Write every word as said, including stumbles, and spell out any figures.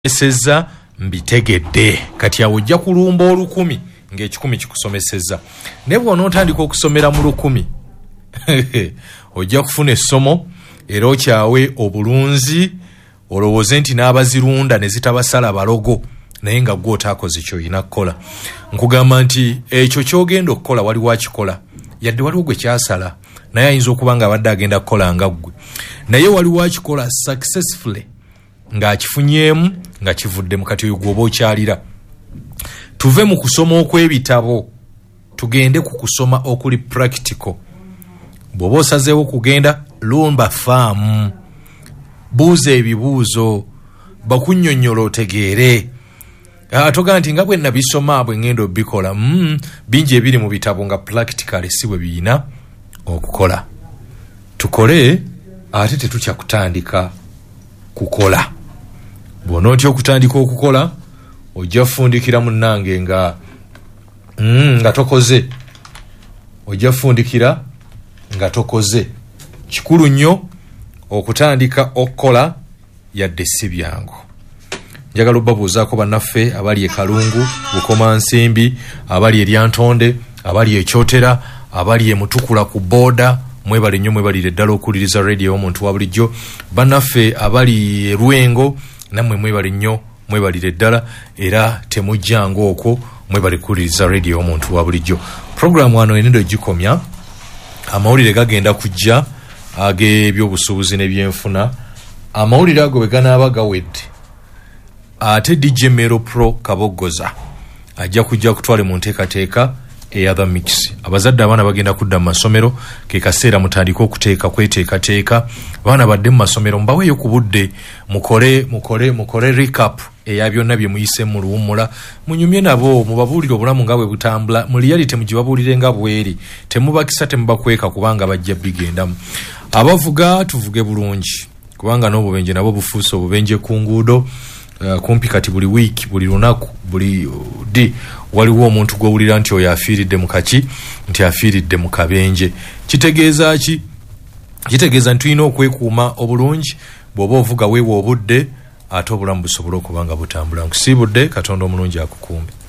eseza mbitegedde kati awo ojja kulumba olukumi ng'ekikumi kikusomeseza ne bw'ona otandika okusomera mu lukumi ojja kufuna essomo era okyawe obulunzi olowooze nti n'abazirunda ne zitabasala balogo naye nga gwe otaakoze ky'olina kukola. Nkugamba nti ekyo ky'ogenda okukola waliwo akikola yadde waliwo gwe kyasala naye ayinza okuba nga abadde agenda kukola nga ggwe naye waliwo akikola successfully ng'akifunyeemu nga kivuddemu. Kati oyo gwoba okyalira. Tuve mu kusoma okw'ebitabo tugende ku kusoma okuli practical. Bw'oba osazeewo kugenda lumba faamu, buuza ebibuuzo, bakunnyonnyola otegeere. Atoga nti nga bwe nabisoma bwe ngenda obikola mm, bingi ebiri mu bitabo nga practical si bwe biyina okukola. Tukole ate tetukya kutandika kukola. Bw'ona otya okutandika okukola ojja fundikira munnange nga mm, nga tokoze. Ojja fundikira nga tokoze. Kikulu nnyo okutandika okukola yadde si byangu. Njagala obabuuzaako bannaffe abali e Kalungu, Bukomansimbi, abali e Lyantonde, abali e Kyotera, abali e Mutukula ku booda, mwebale nnyo mwebalire ddala okuwuliriza radio omuntu wa bulijjo. Bannaffe abali e Lwengo nammwe mwebale nnyo mwebalire ddala era temujjanga okwo mwebale kuwuliriza radio omuntu wa bulijjo. Programu wano enendo gikomya. Amawulire gagenda kujja ag'ebyobusuubuzi n'ebyenfuna. Amawulire ago bwe ganaaba gawedde ate D J Mero Pro Kabogoza ajja kujja kutwale mu nteekateeka ey'other mix. Abazadde abaana bagenda kudda mu masomero ke kaseera mutandika okuteeka kweteekateeka. Abaana badde mu masomero mbaweeyo ku budde mukole mukole mukole recap eya byonna bye muyise mu luwummula. Munyumye nabo mubabuulire obulamu nga bwe butambula mu reality mugibabuulire nga bweri temubakisa temubakweka kubanga bajja bigendamu. Abavuga tuvuge bulungi kubanga n'obubenje nabo bufuuse obubenje ku nguudo. Uh, kumpi kati buli week buli lunaku buli uh, di waliwo omuntu gw'owulira nti oyo afiiridde mu kaki nti afiiridde mu kabenje. Kitegeeza ki? Kitegeeza nti tulina okwekuuma obulungi. Bw'oba ovuga weewa obudde ate obulamu busobole okuba nga butambula. Nkusiibudde, Katonda omulungi akukumbe.